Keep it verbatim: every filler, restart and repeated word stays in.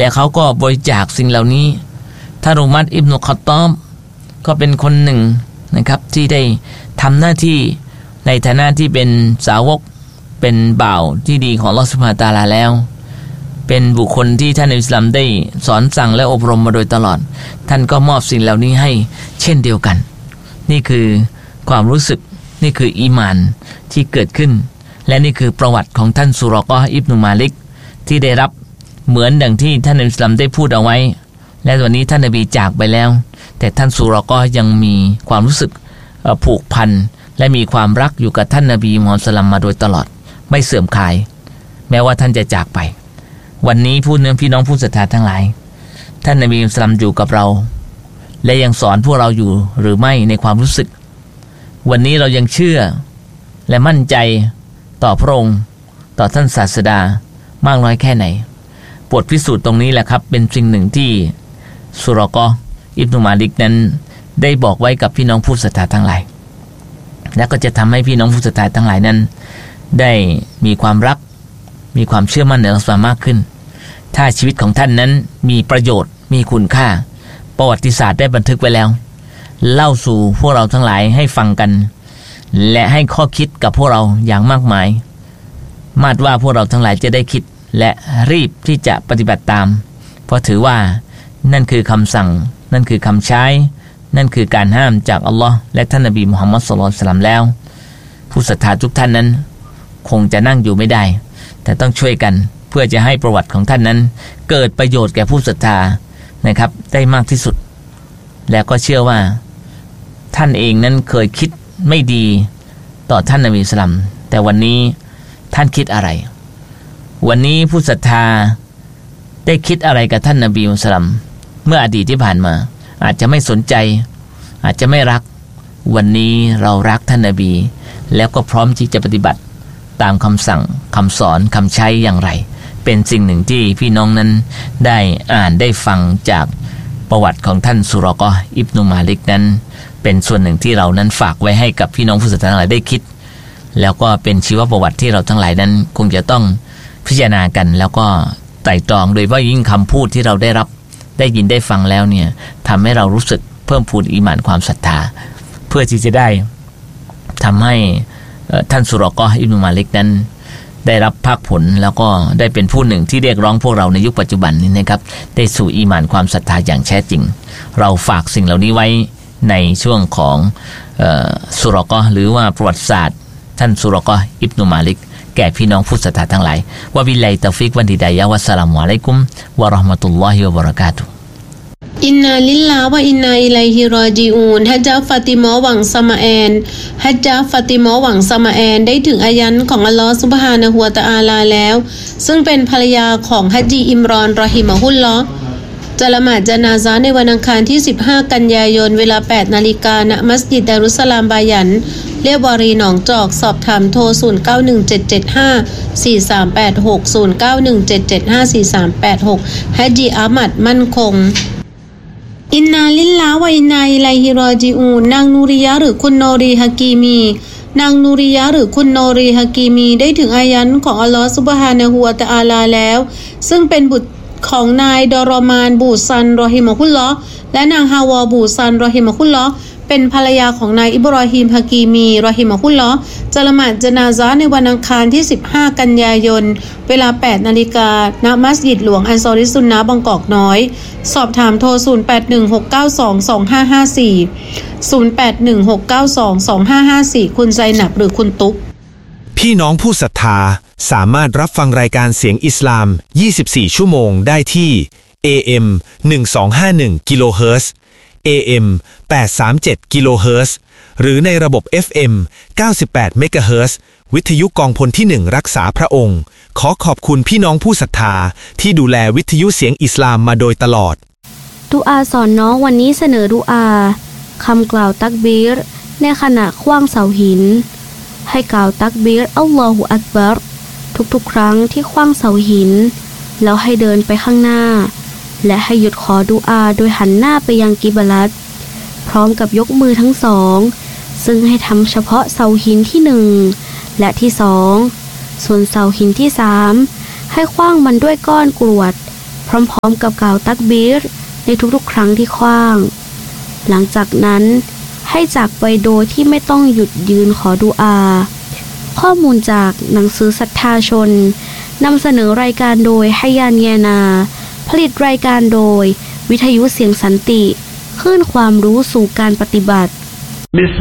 และเขาก็บริจาคสิ่งเหล่านี้ท่านอุมัรอิบนุค็อฏฏอบก็เป็นคนหนึ่งนะครับที่ได้ทำหน้าที่ในฐานะที่เป็นสาวกเป็นบ่าวที่ดีของอัลเลาะห์ซุบฮานะฮูวะตะอาลาแล้วเป็นบุคคลที่ท่านอิสลามได้สอนสั่งและอบรมมาโดยตลอดท่านก็มอบสิ่งเหล่านี้ให้เช่นเดียวกันนี่คือความรู้สึกนี่คืออีหม่านที่เกิดขึ้นและนี่คือประวัติของท่านซุรอกอฮ์อิบนุมาลิกที่ได้รับเหมือนดังที่ท่านอิสลามได้พูดเอาไว้และวันนี้ท่านนบีจากไปแล้วแต่ท่านซุรอกอฮ์ยังมีความรู้สึกผูกพันและมีความรักอยู่กับท่านนบีมุฮัมมัดศ็อลลัลลอฮุอะลัยฮิวะซัลลัมมาโดยตลอดไม่เสื่อมคลายแม้ว่าท่านจะจากไปวันนี้ผู้เนื้อพี่น้องผู้ศรัทธาทั้งหลายท่านนบีมุฮัมมัดศ็อลลัลลอฮุอะลัยฮิวะซัลลัมอยู่กับเราและยังสอนพวกเราอยู่หรือไม่ในความรู้สึกวันนี้เรายังเชื่อและมั่นใจต่อพระองค์ต่อท่านศาสดามากน้อยแค่ไหนบทพิสูจน์ตรงนี้แหละครับเป็นสิ่งหนึ่งที่ซุรอกอฮ์อิบนุมาลิกนั้นได้บอกไว้กับพี่น้องผู้ศรัทธาทั้งหลายและก็จะทำให้พี่น้องผู้ศรัทธาทั้งหลายนั้นได้มีความรักมีความเชื่อมั่นในอัลเลาะห์ซุบฮานะฮูวะตะอาลามากขึ้นถ้าชีวิตของท่านนั้นมีประโยชน์มีคุณค่าประวัติศาสตร์ได้บันทึกไว้แล้วเล่าสู่พวกเราทั้งหลายให้ฟังกันและให้ข้อคิดกับพวกเราอย่างมากมายมาดว่าพวกเราทั้งหลายจะได้คิดและรีบที่จะปฏิบัติตามเพราะถือว่านั่นคือคำสั่งนั่นคือคำใช้นั่นคือการห้ามจากอัลลอฮ์และท่านนบีมุฮัมมัดศ็อลลัลลอฮุอะลัยฮิวะซัลลัมแล้วผู้ศรัทธาทุกท่านนั้นคงจะนั่งอยู่ไม่ได้แต่ต้องช่วยกันเพื่อจะให้ประวัติของท่านนั้นเกิดประโยชน์แก่ผู้ศรัทธานะครับได้มากที่สุดแล้วก็เชื่อว่าท่านเองนั้นเคยคิดไม่ดีต่อท่านนบีศ็อลลัลลอฮุอะลัยฮิวะซัลลัมแต่วันนี้ท่านคิดอะไรวันนี้ผู้ศรัทธาได้คิดอะไรกับท่านนบีมุฮัมมัดศ็อลลัลลอฮุอะลัยฮิวะซัลลัมเมื่ออดีตที่ผ่านมาอาจจะไม่สนใจอาจจะไม่รักวันนี้เรารักท่านนบีแล้วก็พร้อมที่จะปฏิบัติตามคำสั่งคำสอนคำใช้อย่างไรเป็นสิ่งหนึ่งที่พี่น้องนั้นได้อ่านได้ฟังจากประวัติของท่านซุรอกอฮ์อิบนุมาลิกนั้นเป็นส่วนหนึ่งที่เรานั้นฝากไว้ให้กับพี่น้องผู้ศรัทธาทั้งหลายได้คิดแล้วก็เป็นชีวประวัติที่เราทั้งหลายนั้นคงจะต้องพิจารณากันแล้วก็ไตร่ตรองโดยว่ายิ่งคำพูดที่เราได้รับได้ยินได้ฟังแล้วเนี่ยทำให้เรารู้สึกเพิ่มพูนอีหม่านความศรัทธาเพื่อที่จะได้ทำให้ท่านซุรอกอฮ์อิบนุมาลิกนั้นได้รับภาคผลแล้วก็ได้เป็นผู้หนึ่งที่เรียกร้องพวกเราในยุคปัจจุบันนี้นะครับได้สู่อีหม่านความศรัทธาอย่างแท้จริงเราฝากสิ่งเหล่านี้ไว้ในช่วงของซุรอกอฮ์หรือว่าประวัติศาสตร์ท่านซุรอกอฮ์อิบนุมาลิกแก่พี่น้องผู้ศรัทธาทั้งหลายวะบิลลาฮิตอฟิกวันฮิดายะฮ์วัสสลามุอะลัยกุมวะเราะห์มะตุลลอฮิวะบะเราะกาตุฮ์อินนาลิลลาฮ์วะอินนาอิลัยฮิรอญิอูนฮัจญะฟาติมาหวังสมาแอนฮัจญะฟาติมาหวังสมาแอนได้ถึงอายันของอัลเลาะห์ซุบฮานะฮูวะตะอาลาแล้วซึ่งเป็นภรรยาของฮัจญีอิมรอนรอฮิมะฮุลลอฮ์จะละหมาดญะนาซาในวันอังคารที่สิบห้ากันยายนเวลา แปดนาฬิกา ณ มัสยิดดารุสสลามบายันเรียบวารีหนองจอกสอบถามโทรศูนย์ เก้า หนึ่ง เจ็ด เจ็ด ห้า สี่ สาม แปด หก ศูนย์ เก้า หนึ่ง เจ็ด เจ็ด ห้า สี่ สาม แปด หกฮัจญีอามัดมั่นคงอินนาลิลลาฮ์วะอินนาอิลัยฮิรอญิอูนนางนูริยะหรือคุณโนรีฮะกีมีนางนูริยะหรือคุณโนรีฮะกีมีได้ถึงอายันของอัลเลาะห์ซุบฮานะฮูวะตะอาลาแล้วซึ่งเป็นบุตรของนายดอรอมานบูซันรอฮิมะฮุลลอฮ์และนางฮาวาบูซันรอฮิมะฮุลลอฮ์เป็นภรรยาของนายอิบรอฮีมฮะกีมีรอฮิมะฮุลลอฮ์จะละหมาดญะนาซาในวันอังคารที่สิบห้ากันยายนเวลา แปดนาฬิกา ณ มัสยิดหลวงอันซอริซุนนะห์บางกอกน้อยสอบถามโทรศูนย์ แปด หนึ่ง หก เก้า สอง สอง ห้า ห้า สี่ ศูนย์ แปด หนึ่ง หก เก้า สอง สอง ห้า ห้า สี่คุณไซนับหรือคุณตุ๊กพี่น้องผู้ศรัทธาสามารถรับฟังรายการเสียงอิสลามยี่สิบสี่ชั่วโมงได้ที่ เอ เอ็ม หนึ่งสองห้าหนึ่ง กิโลเฮิรตซ์ เอ เอ็ม แปดสามเจ็ด กิโลเฮิรตซ์หรือในระบบ เอฟ เอ็ม เก้าสิบแปด เมกะเฮิรตซ์วิทยุกองพลที่หนึ่งรักษาพระองค์ขอขอบคุณพี่น้องผู้ศรัทธาที่ดูแลวิทยุเสียงอิสลามมาโดยตลอดดุอาสอนน้องวันนี้เสนอดุอาคำกล่าวตักบีรในขณะขว้างเสาหินให้กล่าวตักบีรอัลลอฮุอักบัรทุกๆครั้งที่ขว้างเสาหินแล้วให้เดินไปข้างหน้าและให้หยุดขอดุอาโดยหันหน้าไปยังกิบลัตพร้อมกับยกมือทั้งสองซึ่งให้ทำเฉพาะเสาหินที่หนึ่งและที่สองส่วนเสาหินที่สามให้ขว้างมันด้วยก้อนกรวดพร้อมๆกับกล่าวตักบีรในทุกๆครั้งที่ขว้างหลังจากนั้นให้จากไปโดยที่ไม่ต้องหยุดยืนขอดุอาข้อมูลจากหนังสือศรัทธาชนนำเสนอรายการโดยไฮยานเยนาผลิตรายการโดยวิทยุเสียงสันติคลื่นความรู้สู่การปฏิบัติบิส